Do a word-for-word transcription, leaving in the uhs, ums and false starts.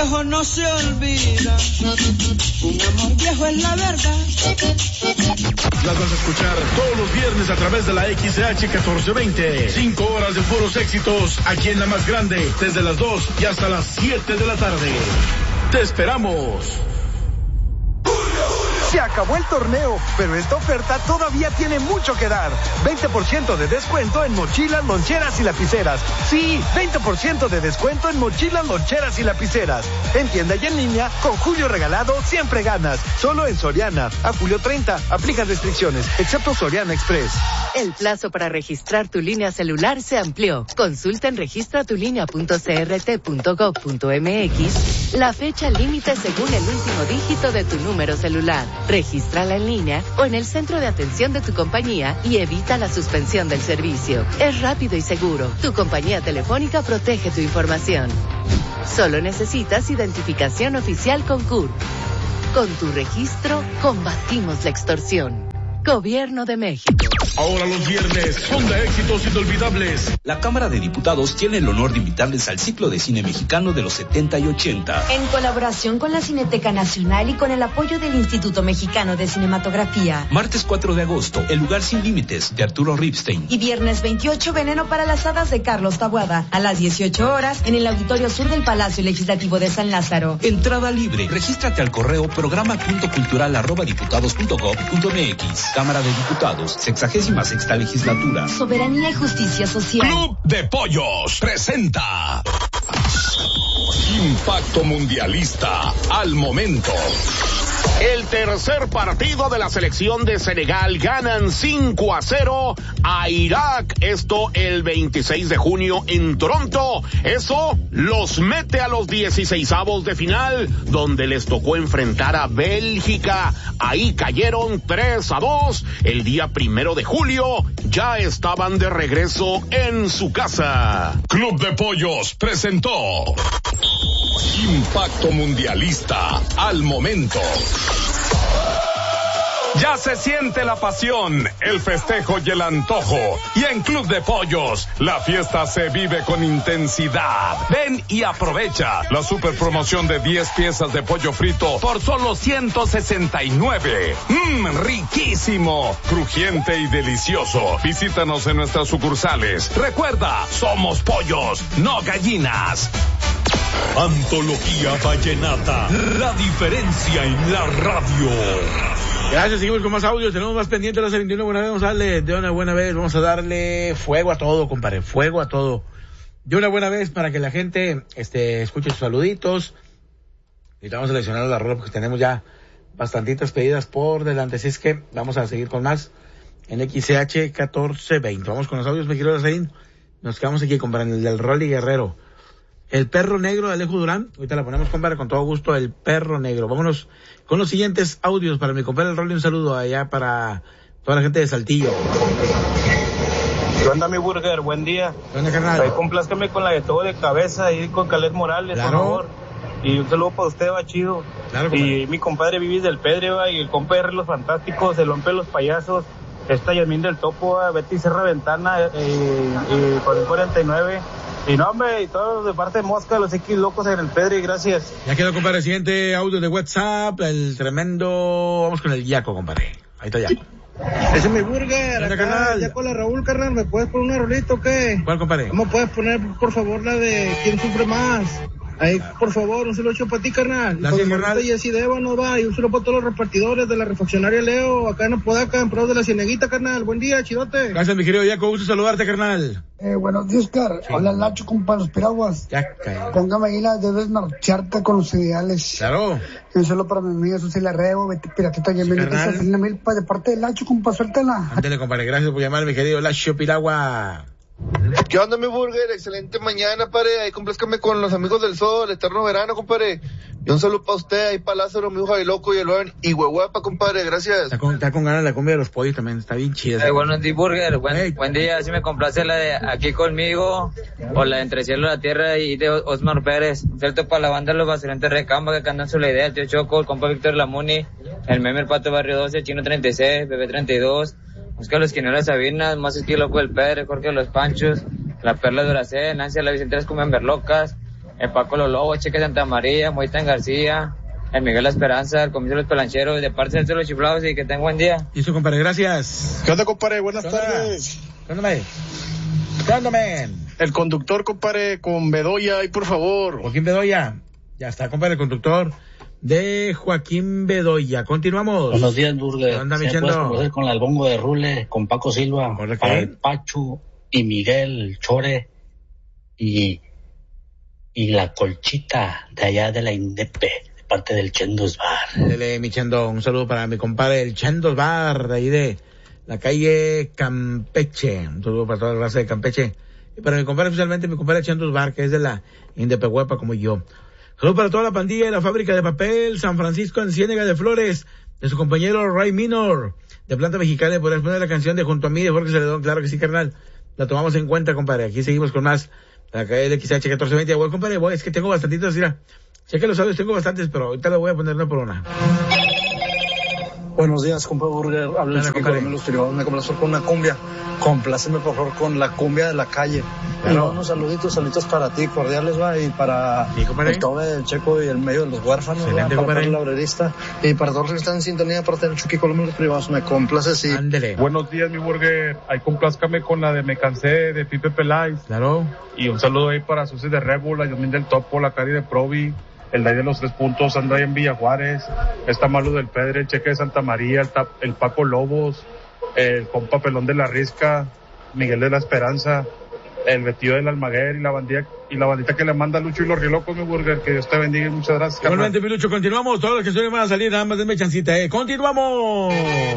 viejo no se olvida, un amor viejo es la verdad. Las vas a escuchar todos los viernes a través de la X H catorce veinte. Cinco horas de puros éxitos aquí en la más grande, desde las dos y hasta las siete de la tarde. ¡Te esperamos! Se acabó el torneo, pero esta oferta todavía tiene mucho que dar. veinte por ciento de descuento en mochilas, loncheras y lapiceras. Sí, veinte por ciento de descuento en mochilas, loncheras y lapiceras. En tienda y en línea, con Julio Regalado siempre ganas. Solo en Soriana. A julio treinta, aplican restricciones, excepto Soriana Express. El plazo para registrar tu línea celular se amplió. Consulta en registra tu línea punto c r t punto gov punto m x la fecha límite según el último dígito de tu número celular. Regístrala en línea o en el centro de atención de tu compañía y evita la suspensión del servicio. Es rápido y seguro. Tu compañía telefónica protege tu información. Solo necesitas identificación oficial con C U R. Con tu registro, combatimos la extorsión. Gobierno de México. Ahora los viernes son de éxitos inolvidables. La Cámara de Diputados tiene el honor de invitarles al ciclo de cine mexicano de los setenta y ochenta. En colaboración con la Cineteca Nacional y con el apoyo del Instituto Mexicano de Cinematografía. Martes cuatro de agosto, El lugar sin límites, de Arturo Ripstein. Y viernes veintiocho, Veneno para las hadas, de Carlos Taboada. A las dieciocho horas, en el Auditorio Sur del Palacio Legislativo de San Lázaro. Entrada libre. Regístrate al correo programa punto cultural arroba diputados punto gov punto m x. Cámara de Diputados, sexagésima sexta legislatura. Soberanía y justicia social. Club de Pollos presenta Impacto Mundialista al momento. El tercer partido de la selección de Senegal, ganan cinco a cero a Irak. Esto el veintiséis de junio en Toronto. Eso los mete a los dieciseisavos de final, donde les tocó enfrentar a Bélgica. Ahí cayeron tres a dos. El día primero de julio ya estaban de regreso en su casa. Club de Pollos presentó Impacto Mundialista al momento. Ya se siente la pasión, el festejo y el antojo. Y en Club de Pollos, la fiesta se vive con intensidad. Ven y aprovecha la super promoción de diez piezas de pollo frito por solo ciento sesenta y nueve. Mmm, riquísimo, crujiente y delicioso. Visítanos en nuestras sucursales. Recuerda, somos pollos, no gallinas. Antología Vallenata, la diferencia en la radio. Gracias, seguimos con más audios, tenemos más pendientes de las veintiuno. Buena vez, vamos a darle de una buena vez, vamos a darle fuego a todo, compadre, fuego a todo. De una buena vez para que la gente este, escuche sus saluditos. Y vamos a seleccionar la rola porque tenemos ya bastantitas pedidas por delante. Así es que vamos a seguir con más en X C H catorce veinte. Vamos con los audios, me quiero decir. Nos quedamos aquí, compadre, en el del Rolly Guerrero. El perro negro de Alejo Durán. Ahorita la ponemos, compadre, con todo gusto, el perro negro. Vámonos con los siguientes audios para mi compadre el Rolly. Un saludo allá para toda la gente de Saltillo. ¿Qué onda, mi burger? Buen día. ¿Qué onda, carnal? Ahí complázcame con la de todo de cabeza y con Caled Morales, claro, por favor. Y un saludo para usted, va chido. Claro, y mi compadre Vivis del Pedre, va, y el compa de Los Fantásticos, el hombre de los payasos, esta Yasmín del Topo, va, Betty Serra Ventana, y, y con el cuarenta y nueve. Y no, hombre, y todos de parte de Mosca, los X locos en el Pedre, gracias. Ya quedó, compadre, siguiente audio de WhatsApp, el tremendo, vamos con el Yaco, compadre. Ahí está Yaco. Ese es mi burger, acá, canal? ya con la Raúl, carnal, ¿me puedes poner una rolita o qué? ¿Cuál, compadre? ¿Cómo puedes poner, por favor, la de ¿Quién sufre más? Ahí, por favor, un saludo para ti, carnal. Gracias, carnal. Y así de Ébano, va, y un saludo para todos los repartidores de la refaccionaria Leo, acá en Apodaca, en Prado de la Cieneguita, carnal. Buen día, chidote. Gracias, mi querido Yaco, gusto saludarte, carnal. Eh, buenos días, Oscar. Sí. Hola, Lacho, compa, los piraguas. Ya caí. Póngame ahí la debes marcharte con los ideales. Claro. Y un saludo para mi amiga Susila Rebo, Betty Piratita, y bienvenida a Celina Milpa, de parte de Lacho, compa, suéltala. Ándale, compadre, gracias por llamar, mi querido Lacho Piragua. ¿Qué onda, mi burger? Excelente mañana, pare. Ahí complázcame con los amigos del sol, eterno verano, compadre. Y un saludo para usted, ahí para Lázaro, mi hijo loco y el Loren y Huehuepa, compadre, gracias. Está con, está con ganas la cumbia de los pollos también, está bien chida. Eh, buenos días, burger, buen, hey. buen día, si me complace la de Aquí Conmigo, o la de Entre Cielo y la Tierra y de Osmar Pérez. Un cierto para la banda Los Vacilantes Recamba, que cantan su la idea, el tío Choco, el compa Víctor Lamuni, el meme El Pato Barrio doce, Chino treinta y seis, Bebé treinta y dos, Oscar Los Quineros Sabinas, Más Estilo Loco del Pedre, Jorge Los Panchos, La Perla de Duracé, Nancy La Vicente Las Cumbia Berlocas, el Paco Los Lobos, Cheque Santa María, Moitán García, el Miguel La Esperanza, el Comisario de los Pelancheros, de parte de los Chiflados, y que tenga buen día. Y su compadre, gracias. ¿Qué onda, compadre? Buenas ¿Qué onda? tardes. ¿Qué onda, man? ¿Qué onda, man? El conductor, compadre, con Bedoya, ahí por favor. Joaquín Bedoya. Ya está, compadre, el conductor de Joaquín Bedoya. Continuamos. Buenos días, Burger. ¿Qué onda, ¿Se mi puedes Chendo? conocer con el Albongo de Rule, con Paco Silva, para el Pachu y Miguel, el Chore y, y la Colchita de allá de la Indepe, de parte del Chendos Bar. Dele, mi Chendo, un saludo para mi compadre, el Chendos Bar, de ahí de la calle Campeche. Un saludo para toda la raza de Campeche. Y para mi compadre, especialmente mi compadre Chendos Bar, que es de la Indepehuepa como yo. Saludos para toda la pandilla de la fábrica de papel San Francisco en Ciénega de Flores, de su compañero Ray Minor, de Planta Mexicana. ¿Podrás poner la canción de Junto a mí de Jorge Celedón? Claro que sí, carnal. La tomamos en cuenta, compadre. Aquí seguimos con más. La calle de X H catorce veinte. Voy, compadre, voy. Es que tengo bastantitos, mira. Cheque los audios, tengo bastantes, pero ahorita le voy a poner una por una. Buenos días, compadre Burger. Habla el chico de los privados. Me complazco con una cumbia. Compláceme, por favor, con la cumbia de la calle. Claro. Unos saluditos, saluditos para ti, cordiales, va, y para el Tobe, el Checo y el medio de los huérfanos, va, para el labrerista, y para todos los que están en sintonía, para tener Chucky Colombo los privados. Me complace, sí. Ándele. Buenos días, mi Burger. Ahí complázcame con la de Me Cansé, de Pipe Peláez. Claro. Y un saludo ahí para Susi de Rébula, Yasmín del Topo, la Cari de Provi, el Day de los Tres Puntos, anda ahí en Villa Juárez, está Malu del Pedre, el Cheque de Santa María, el, tap, el Paco Lobos, el compa Pelón de la Risca, Miguel de la Esperanza, el Betío del Almaguer y la bandita, y la bandita que le manda Lucho y los Rielocos, mi Burger. Que Dios te bendiga y muchas gracias, carnal. Igualmente, mi Lucho, continuamos. Todos los que estuvieron van a salir, nada más denme chancita, eh. Continuamos.